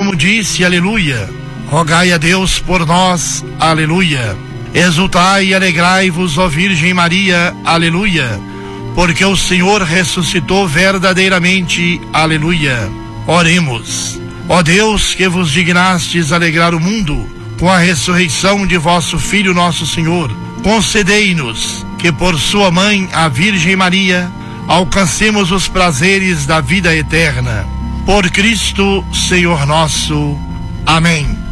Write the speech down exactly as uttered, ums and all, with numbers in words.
como disse, aleluia. Rogai a Deus por nós, aleluia. Exultai e alegrai-vos, ó Virgem Maria, aleluia, porque o Senhor ressuscitou verdadeiramente, aleluia. Oremos. Ó Deus, que vos dignastes alegrar o mundo com a ressurreição de vosso Filho nosso Senhor, concedei-nos que por sua mãe, a Virgem Maria, alcancemos os prazeres da vida eterna. Por Cristo, Senhor nosso. Amém.